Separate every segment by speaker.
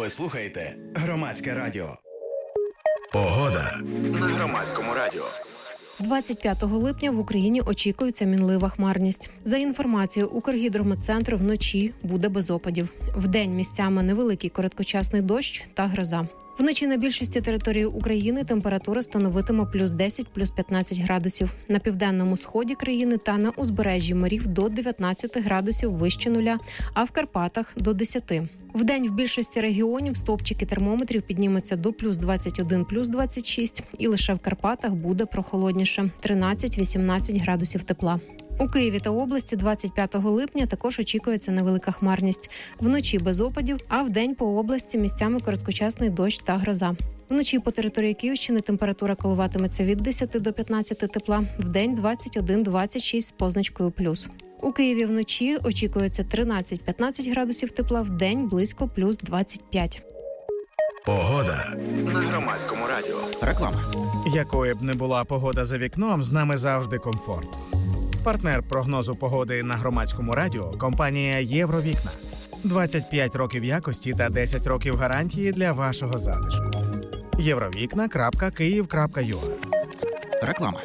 Speaker 1: Ви слухаєте Громадське радіо. Погода на Громадському радіо.
Speaker 2: 25 липня в Україні очікується мінлива хмарність. За інформацією Укргідрометцентру, вночі буде без опадів. Вдень місцями невеликий короткочасний дощ та гроза. Вночі на більшості території України температура становитиме плюс 10, плюс 15 градусів. На південному сході країни та на узбережжі морів до 19 градусів вище нуля, а в Карпатах – до 10. Вдень в більшості регіонів стовпчики термометрів піднімуться до плюс 21, плюс 26. І лише в Карпатах буде прохолодніше – 13-18 градусів тепла. У Києві та області 25 липня також очікується невелика хмарність. Вночі без опадів, а вдень по області місцями короткочасний дощ та гроза. Вночі по території Київщини температура коливатиметься від 10 до 15 тепла, вдень 21-26 з позначкою плюс. У Києві вночі очікується 13-15 градусів тепла, вдень близько плюс 25.
Speaker 1: Погода на Громадському радіо.
Speaker 3: Реклама.
Speaker 4: Якою б не була погода за вікном, з нами завжди комфорт. Партнер прогнозу погоди на Громадському радіо – компанія «Євровікна». 25 років якості та 10 років гарантії для вашого затишку. Євровікна.Київ.ua.
Speaker 3: Реклама.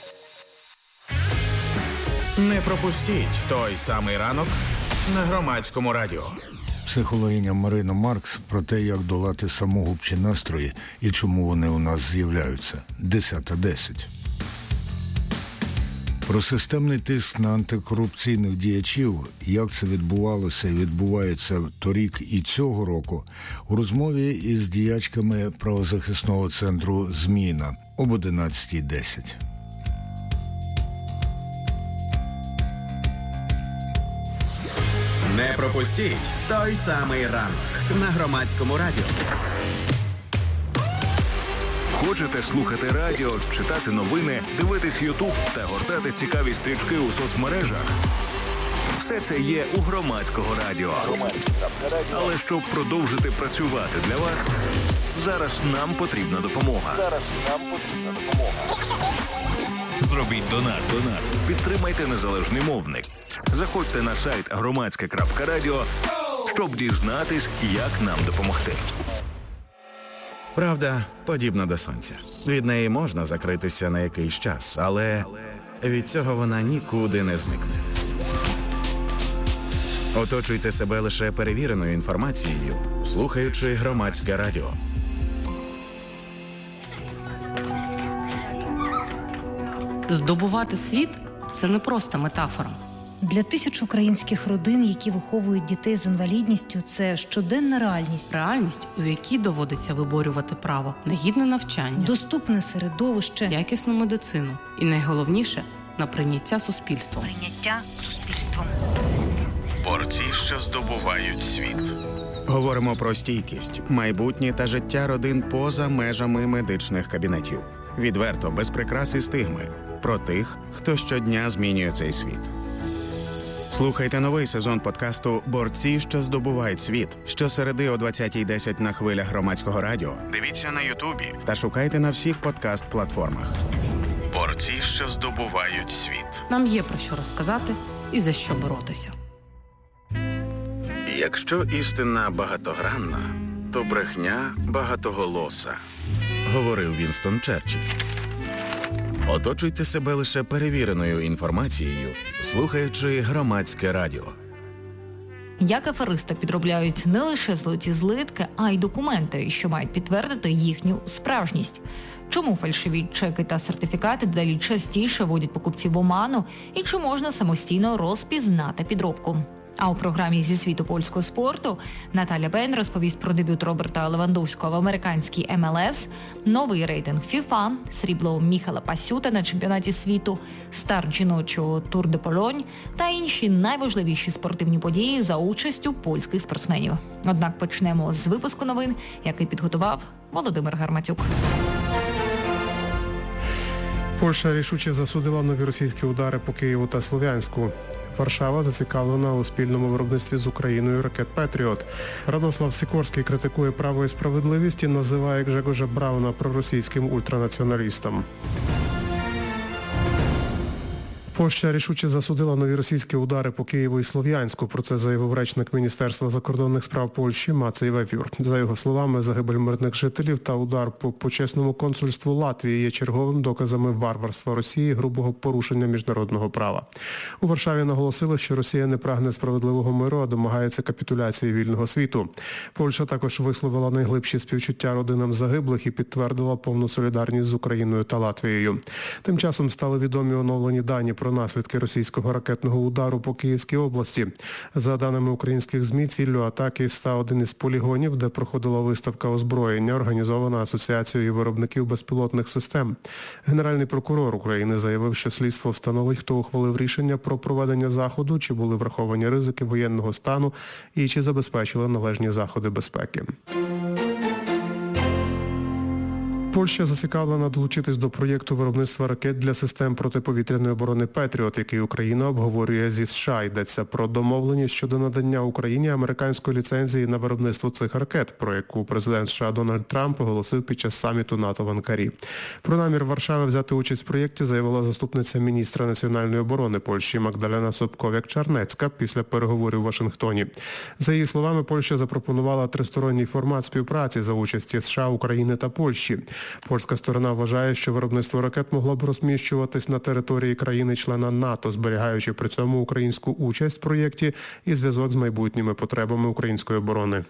Speaker 4: Не пропустіть той самий ранок на Громадському радіо.
Speaker 5: Психологиня Марина Маркс про те, як долати самогубчі настрої і чому вони у нас з'являються. 10:10. Про системний тиск на антикорупційних діячів, як це відбувалося і відбувається торік і цього року, у розмові із діячками правозахисного центру «Зміна» об 11:10.
Speaker 3: Не пропустіть той самий ранок на Громадському радіо.
Speaker 6: Хочете слухати радіо, читати новини, дивитись Ютуб та гортати цікаві стрічки у соцмережах? Все це є у Громадського радіо. Але щоб продовжити працювати для вас, зараз нам потрібна допомога. Зробіть донат. Підтримайте незалежний мовник. Заходьте на сайт громадське.радіо, щоб дізнатись, як нам допомогти.
Speaker 4: Правда подібна до сонця. Від неї можна закритися на якийсь час, але від цього вона нікуди не зникне. Оточуйте себе лише перевіреною інформацією, слухаючи Громадське радіо.
Speaker 7: Здобувати світ – це не просто метафора.
Speaker 8: Для тисяч українських родин, які виховують дітей з інвалідністю, це щоденна реальність.
Speaker 7: Реальність, у якій доводиться виборювати право на гідне навчання,
Speaker 8: доступне середовище,
Speaker 7: якісну медицину і, найголовніше, на прийняття суспільством.
Speaker 1: Борці, що здобувають світ.
Speaker 4: Говоримо про стійкість, майбутнє та життя родин поза межами медичних кабінетів. Відверто, без прикрас і стигми. Про тих, хто щодня змінює цей світ. Слухайте новий сезон подкасту «Борці, що здобувають світ» щосереди о 20:10 на хвилях Громадського радіо. Дивіться на Ютубі та шукайте на всіх подкаст-платформах.
Speaker 1: Борці, що здобувають світ.
Speaker 7: Нам є про що розказати і за що боротися.
Speaker 4: Якщо істина багатогранна, то брехня багатоголоса, говорив Вінстон Черчилль. Оточуйте себе лише перевіреною інформацією, слухаючи Громадське радіо.
Speaker 8: Як аферисти підробляють не лише золоті злитки, а й документи, що мають підтвердити їхню справжність. Чому фальшиві чеки та сертифікати дедалі частіше вводять покупців в оману і чи можна самостійно розпізнати підробку? А у програмі «Зі світу польського спорту» Наталя Бен розповість про дебют Роберта Левандовського в американській МЛС, новий рейтинг ФІФА, срібло Міхала Пасюта на чемпіонаті світу, старт жіночого Тур де Полонь та інші найважливіші спортивні події за участю польських спортсменів. Однак почнемо з випуску новин, який підготував Володимир Гарматюк.
Speaker 9: Польща рішуче засудила нові російські удари по Києву та Слов'янську. Варшава зацікавлена у спільному виробництві з Україною ракет «Петріот». Радослав Сікорський критикує «Право і справедливість» і називає Гжегожа Брауна проросійським ультранаціоналістом. Польща рішуче засудила нові російські удари по Києву і Слов'янську. Про це заявив речник Міністерства закордонних справ Польщі Мацей Вевюр. За його словами, загибель мирних жителів та удар по почесному консульству Латвії є черговим доказами варварства Росії, грубого порушення міжнародного права. У Варшаві наголосили, що Росія не прагне справедливого миру, а домагається капітуляції вільного світу. Польща також висловила найглибші співчуття родинам загиблих і підтвердила повну солідарність з Україною та Латвією. Тим часом стали відомі оновлені дані про наслідки російського ракетного удару по Київській області. За даними українських ЗМІ, ціллю атаки став один із полігонів, де проходила виставка озброєння, організована Асоціацією виробників безпілотних систем. Генеральний прокурор України заявив, що слідство встановить, хто ухвалив рішення про проведення заходу, чи були враховані ризики воєнного стану і чи забезпечили належні заходи безпеки. Польща зацікавлена долучитись до проєкту виробництва ракет для систем протиповітряної оборони «Петріот», який Україна обговорює зі США. Йдеться про домовленість щодо надання Україні американської ліцензії на виробництво цих ракет, про яку президент США Дональд Трамп оголосив під час саміту НАТО в Анкарі. Про намір Варшави взяти участь в проєкті заявила заступниця міністра національної оборони Польщі Магдалена Собков'як-Чарнецька після переговорів у Вашингтоні. За її словами, Польща запропонувала тристоронній формат співпраці за участі США, України та Польщі. Польська сторона вважає, що виробництво ракет могло б розміщуватись на території країни-члена НАТО, зберігаючи при цьому українську участь в проєкті і зв'язок з майбутніми потребами української оборони.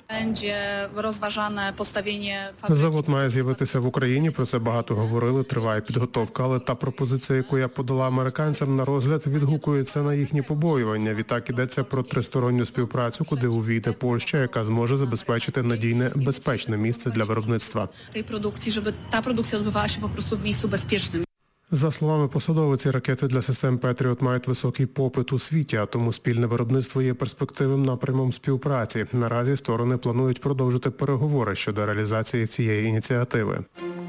Speaker 9: Завод має з'явитися в Україні, про це багато говорили, триває підготовка, але та пропозиція, яку я подала американцям на розгляд, відгукується на їхні побоювання. Відтак йдеться про тристоронню співпрацю, куди увійде Польща, яка зможе забезпечити надійне, безпечне місце для виробництва.
Speaker 10: Та продукція відбувалася по prostu w miejscu bezpiecznym.
Speaker 9: За словами посадовиці, ракети для систем «Петріот» мають високий попит у світі, а тому спільне виробництво є перспективним напрямом співпраці. Наразі сторони планують продовжити переговори щодо реалізації цієї ініціативи.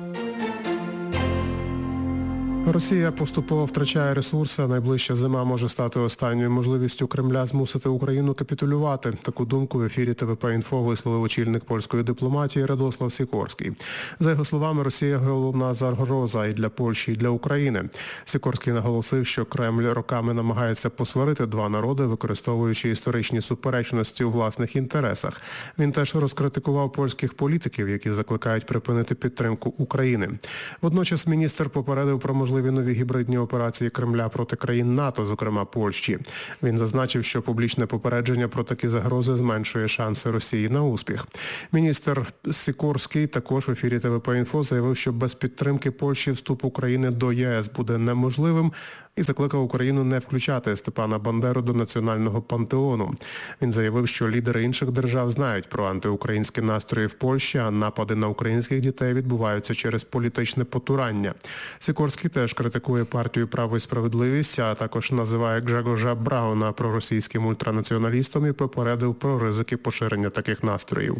Speaker 9: Росія поступово втрачає ресурси, а найближча зима може стати останньою можливістю Кремля змусити Україну капітулювати. Таку думку в ефірі ТВП-Інфо висловив очільник польської дипломатії Радослав Сікорський. За його словами, Росія – головна загроза і для Польщі, і для України. Сікорський наголосив, що Кремль роками намагається посварити два народи, використовуючи історичні суперечності у власних інтересах. Він теж розкритикував польських політиків, які закликають припинити підтримку України. Водночас міністр попередив про можливі нові гібридні операції Кремля проти країн НАТО, зокрема Польщі. Він зазначив, що публічне попередження про такі загрози зменшує шанси Росії на успіх. Міністр Сікорський також в ефірі ТВП-Інфо заявив, що без підтримки Польщі вступ України до ЄС буде неможливим, і закликав Україну не включати Степана Бандеру до національного пантеону. Він заявив, що лідери інших держав знають про антиукраїнські настрої в Польщі, а напади на українських дітей відбуваються через політичне потурання. Сікорський теж критикує партію «Право і справедливість», а також називає Гжегожа Брауна проросійським ультранаціоналістом і попередив про ризики поширення таких настроїв.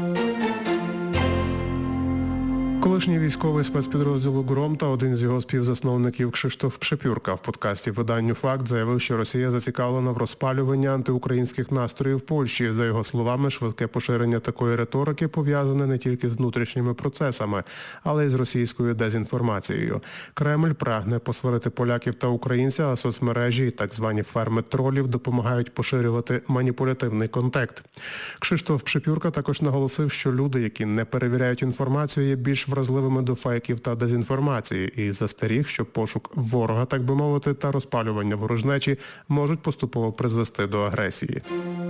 Speaker 9: Колишній військовий спецпідрозділу «Гром» та один з його співзасновників Кшиштоф Пшепюрка в подкасті виданню «Факт» заявив, що Росія зацікавлена в розпалюванні антиукраїнських настроїв в Польщі. За його словами, швидке поширення такої риторики пов'язане не тільки з внутрішніми процесами, але й з російською дезінформацією. Кремль прагне посварити поляків та українців, а соцмережі і так звані ферми тролів допомагають поширювати маніпулятивний контекст. Кшиштоф Пшепюрка також наголосив, що люди, які не перевіряють інформацію, є більш вразливими до фейків та дезінформації і застеріг, що пошук ворога, так би мовити, та розпалювання ворожнечі можуть поступово призвести до агресії.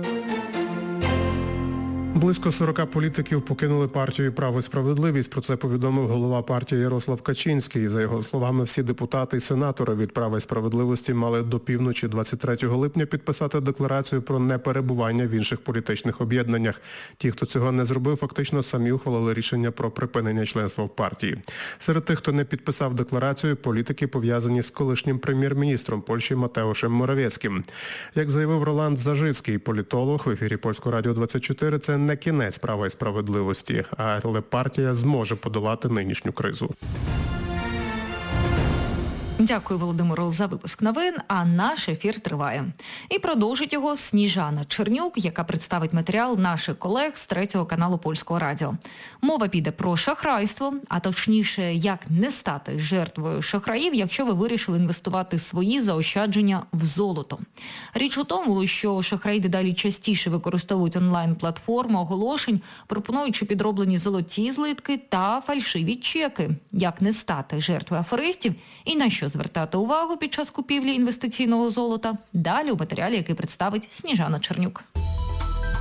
Speaker 9: Близько 40 політиків покинули партію «Право і справедливість». Про це повідомив голова партії Ярослав Качинський. За його словами, всі депутати і сенатори від «Права і справедливості» мали до півночі 23 липня підписати декларацію про неперебування в інших політичних об'єднаннях. Ті, хто цього не зробив, фактично самі ухвалили рішення про припинення членства в партії. Серед тих, хто не підписав декларацію, політики пов'язані з колишнім прем'єр-міністром Польщі Матеушем Моравєцьким. Як заявив Роланд Зажицький, політолог в ефірі Польського радіо 24, це не кінець «Права і справедливості», але партія зможе подолати нинішню кризу.
Speaker 8: Дякую, Володимиру, за випуск новин, а наш ефір триває. І продовжить його Сніжана Чернюк, яка представить матеріал наших колег з 3-го каналу Польського радіо. Мова піде про шахрайство, а точніше, як не стати жертвою шахраїв, якщо ви вирішили інвестувати свої заощадження в золото. Річ у тому, що шахраї дедалі частіше використовують онлайн-платформи оголошень, пропонуючи підроблені золоті злитки та фальшиві чеки. Як не стати жертвою аферистів і на що звертати увагу під час купівлі інвестиційного золота? Далі у матеріалі, який представить Сніжана Чернюк.